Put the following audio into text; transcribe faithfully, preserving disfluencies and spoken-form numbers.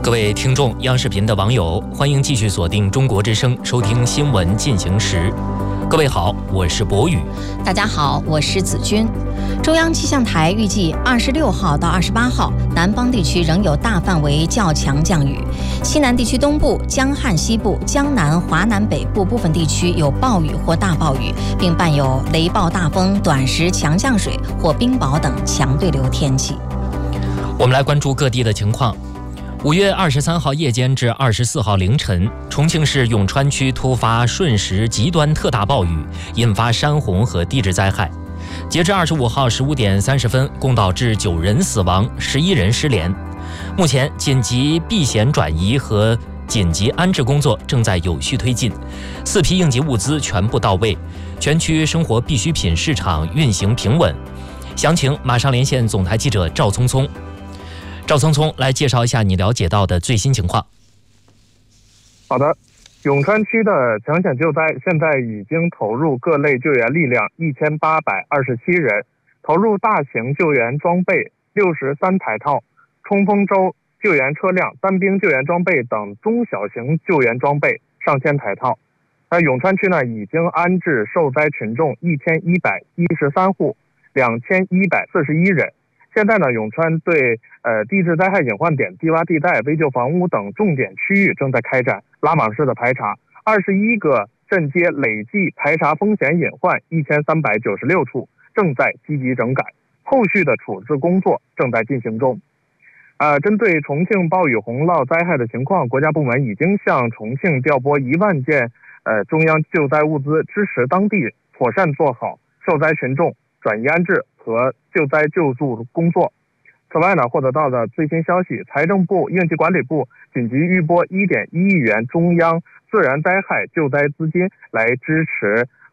各位听众、央视频的网友，欢迎继续锁定中国之声，收听新闻进行时。各位好，我是博宇。 大家好，我是子君。中央气象台预计二十六号到二十八号，南方地区仍有大范围较强降雨，西南地区东部、江汉西部、江南、华南北部部分地区有暴雨或大暴雨，并伴有雷暴大风、短时强降水或冰雹等强对流天气。 我们来关注各地的情况。五月二十三号夜间至二十四号凌晨，重庆市永川区突发瞬时极端特大暴雨，引发山洪和地质灾害。截至二十五号十五点三十分，共导致九人死亡，十一人失联。目前，紧急避险转移和紧急安置工作正在有序推进，四批应急物资全部到位，全区生活必需品市场运行平稳。详情马上连线总台记者赵聪聪。赵聪聪来介绍一下你了解到的最新情况。 好的，永川区的抢险救灾现在已经投入各类救援力量一千八百二十七人，投入大型救援装备六十三台套、冲锋舟救援车辆、单兵救援装备等中小型救援装备上千台套。那永川区呢，已经安置受灾群众一千一百一十三户，两千一百四十一人。现在呢，永川对呃地质灾害隐患点、低洼地带、危旧房屋等重点区域正在开展拉网式的排查，二十一个镇街累计排查风险隐患一千三百九十六处，正在积极整改，后续的处置工作正在进行中。呃，针对重庆暴雨洪涝灾害的情况，国家部门已经向重庆调拨一万件呃中央救灾物资，支持当地妥善做好受灾群众转移安置和救灾救助工作。此外呢，获得到的最新消息，财政部、应急管理部紧急预拨一点一亿元中央自然灾害救灾资金，来支持